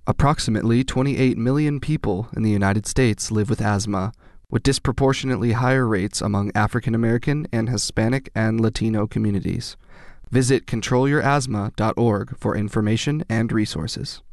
Approximately 28 million people in the United States live with asthma, with disproportionately higher rates among African American and Hispanic and Latino communities. Visit controlyourasthma.org for information and resources.